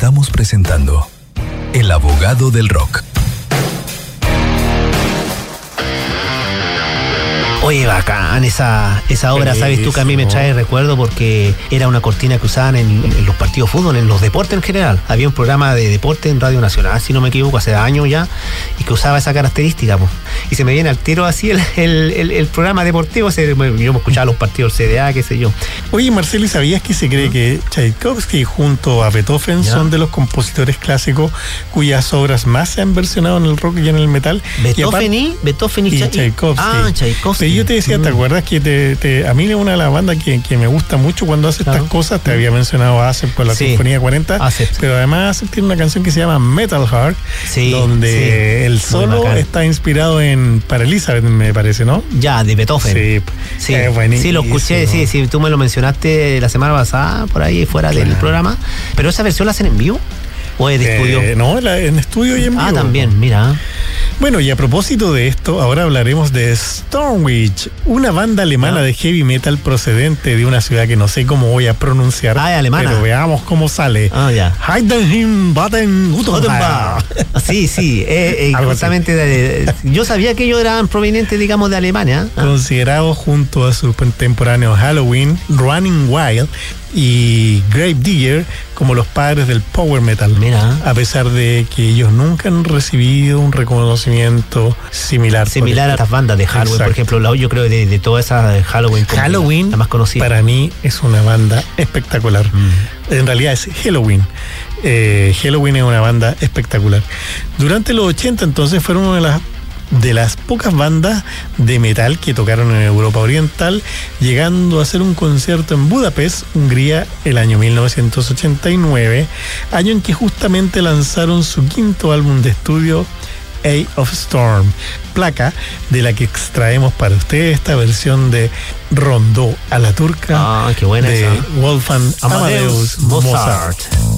Estamos presentando El Abogado del Rock. Oye, bacán esa obra, sabes tú que a mí me trae recuerdo porque era una cortina que usaban en los partidos de fútbol, en los deportes en general. Había un programa de deporte en Radio Nacional, si no me equivoco, hace años ya, y que usaba esa característica, pues. Y se me viene al tiro así el programa deportivo, yo me escuchaba los partidos del CDA, qué sé yo. Oye, Marcelo, ¿sabías que se cree que Tchaikovsky junto a Beethoven son de los compositores clásicos cuyas obras más se han versionado en el rock y en el metal? Beethoven y Tchaikovsky. Ah, Tchaikovsky. Yo te decía, ¿te acuerdas que a mí es una de las bandas que me gusta mucho cuando hace estas cosas? Te había mencionado ASEP por la Sinfonía 40, pero además tiene una canción que se llama Metal Heart, donde el solo está inspirado para Elizabeth, me parece, ¿no? Ya, de Beethoven. Sí, sí, lo escuché, sí, tú me lo mencionaste la semana pasada, por ahí fuera del programa, pero esa versión la hacen en vivo. ¿O es de estudio? No, en estudio y en vivo. Ah, también, mira. Bueno, y a propósito de esto, ahora hablaremos de Stormwitch, una banda alemana de heavy metal procedente de una ciudad que no sé cómo voy a pronunciar. Ah, es alemana. Pero veamos cómo sale. Ah, ya. Heidenheim, Baden-Württemberg. Sí, justamente yo sabía que ellos eran provenientes, digamos, de Alemania. Considerados junto a sus contemporáneos Halloween, Running Wild y Gravedigger como los padres del power metal. Mira. A pesar de que ellos nunca han recibido un reconocimiento similar a estas bandas de Halloween. Exacto. Por ejemplo, yo creo de toda esa Halloween la más conocida. Para mí es una banda espectacular. En realidad es Halloween. Halloween es una banda espectacular. Durante los 80 entonces fueron una de las pocas bandas de metal que tocaron en Europa Oriental, llegando a hacer un concierto en Budapest, Hungría, el año 1989, año en que justamente lanzaron su quinto álbum de estudio, Eye of Storm, placa de la que extraemos para ustedes esta versión de Rondó a la turca qué buena de esa. Wolfgang Amadeus Mozart.